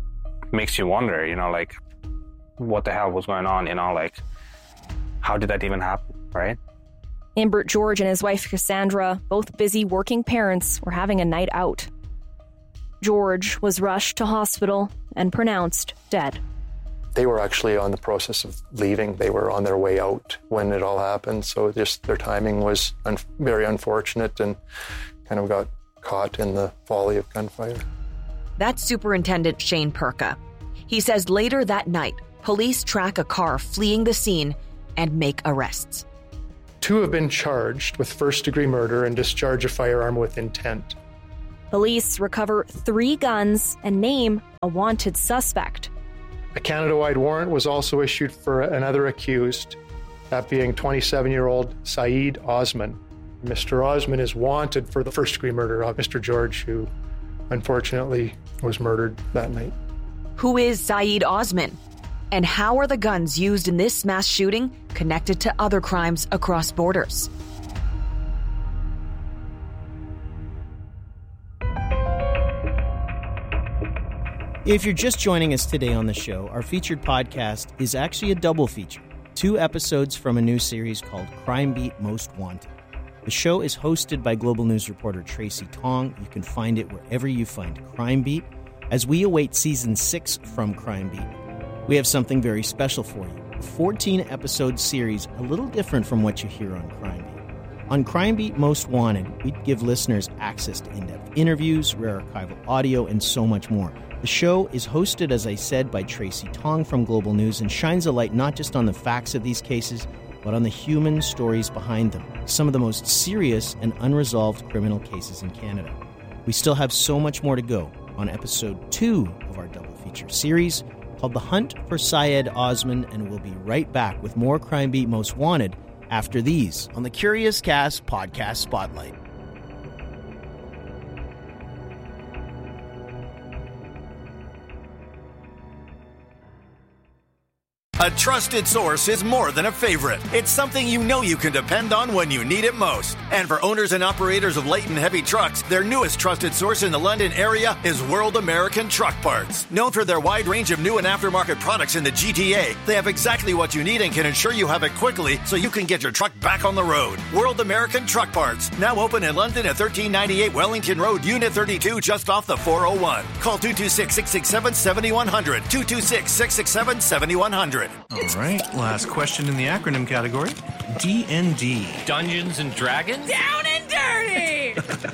makes you wonder, like, what the hell was going on, like, how did that even happen, right? Imbert George and his wife Cassandra, both busy working parents, were having a night out. George was rushed to hospital and pronounced dead. They were actually on the process of leaving. They were on their way out when it all happened. So just their timing was very unfortunate and kind of got caught in the volley of gunfire. That's Superintendent Shane Perka. He says later that night, police track a car fleeing the scene and make arrests. 2 have been charged with first-degree murder and discharge a firearm with intent. Police recover 3 guns and name a wanted suspect. A Canada-wide warrant was also issued for another accused, that being 27-year-old Saeed Osman. Mr. Osman is wanted for the first-degree murder of Mr. George, who unfortunately was murdered that night. Who is Saeed Osman? And how are the guns used in this mass shooting connected to other crimes across borders? If you're just joining us today on the show, our featured podcast is actually a double feature. 2 episodes from a new series called Crime Beat Most Wanted. The show is hosted by Global News reporter Tracy Tong. You can find it wherever you find Crime Beat. As we await Season 6 from Crime Beat, we have something very special for you. A 14-episode series, a little different from what you hear on Crime Beat. On Crime Beat Most Wanted, we give listeners access to in-depth interviews, rare archival audio, and so much more. The show is hosted, as I said, by Tracy Tong from Global News and shines a light not just on the facts of these cases, but on the human stories behind them, some of the most serious and unresolved criminal cases in Canada. We still have so much more to go on episode 2 of our double feature series called The Hunt for Syed Osman, and we'll be right back with more Crime Beat Most Wanted after these on the Curious Cast Podcast Spotlight. A trusted source is more than a favorite. It's something you know you can depend on when you need it most. And for owners and operators of light and heavy trucks, their newest trusted source in the London area is World American Truck Parts. Known for their wide range of new and aftermarket products in the GTA, they have exactly what you need and can ensure you have it quickly so you can get your truck back on the road. World American Truck Parts, now open in London at 1398 Wellington Road, Unit 32, just off the 401. Call 226-667-7100, 226-667-7100. All right, last question in the acronym category. D&D. Dungeons and Dragons? Down and dirty!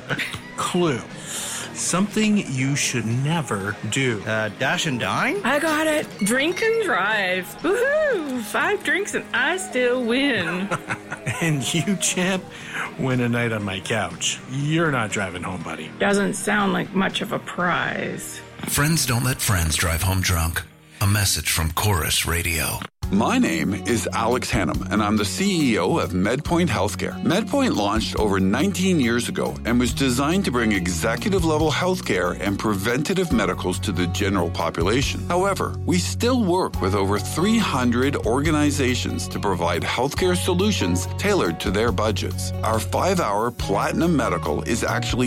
Clue. Something you should never do. Dash and dine? I got it. Drink and drive. Woohoo! 5 drinks and I still win. And you, champ, win a night on my couch. You're not driving home, buddy. Doesn't sound like much of a prize. Friends don't let friends drive home drunk. A message from Chorus Radio. My name is Alex Hannum, and I'm the CEO of MedPoint Healthcare. MedPoint launched over 19 years ago and was designed to bring executive-level healthcare and preventative medicals to the general population. However, we still work with over 300 organizations to provide healthcare solutions tailored to their budgets. Our 5-hour Platinum Medical is actually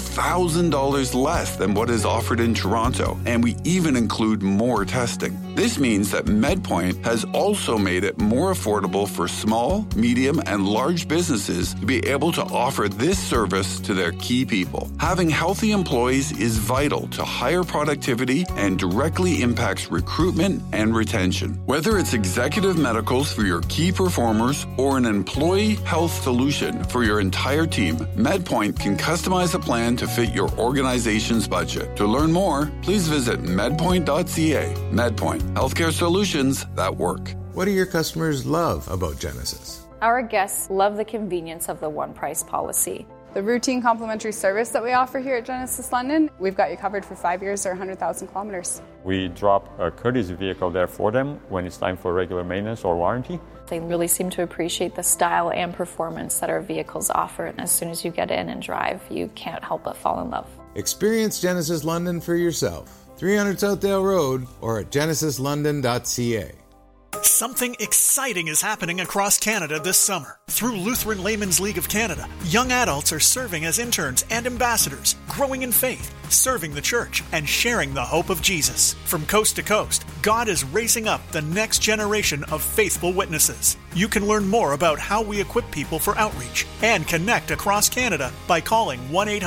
$2,000 less than what is offered in Toronto, and we even include more testing. This means that MedPoint has also made it more affordable for small, medium, and large businesses to be able to offer this service to their key people. Having healthy employees is vital to higher productivity and directly impacts recruitment and retention. Whether it's executive medicals for your key performers or an employee health solution for your entire team, MedPoint can customize a plan to fit your organization's budget. To learn more, please visit medpoint.ca. MedPoint, healthcare solutions that work. What do your customers love about Genesis? Our guests love the convenience of the one price policy. The routine complimentary service that we offer here at Genesis London, we've got you covered for 5 years or 100,000 kilometers. We drop a courtesy vehicle there for them when it's time for regular maintenance or warranty. They really seem to appreciate the style and performance that our vehicles offer, and as soon as you get in and drive, you can't help but fall in love. Experience Genesis London for yourself. 300 Southdale Road or at genesislondon.ca. Something exciting is happening across Canada this summer. Through Lutheran Laymen's League of Canada, young adults are serving as interns and ambassadors, growing in faith, serving the church, and sharing the hope of Jesus. From coast to coast, God is raising up the next generation of faithful witnesses. You can learn more about how we equip people for outreach and connect across Canada by calling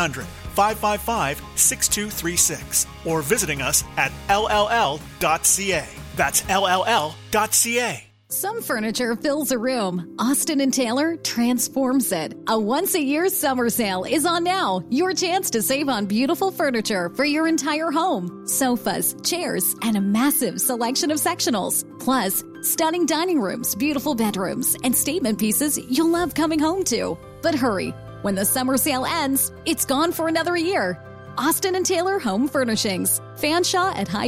1-800-555-6236 or visiting us at lll.ca. That's lll.ca. Some furniture fills a room. Austin & Taylor transforms it. A once-a-year summer sale is on now. Your chance to save on beautiful furniture for your entire home. Sofas, chairs, and a massive selection of sectionals. Plus, stunning dining rooms, beautiful bedrooms, and statement pieces you'll love coming home to. But hurry. When the summer sale ends, it's gone for another year. Austin & Taylor Home Furnishings. Fanshawe at High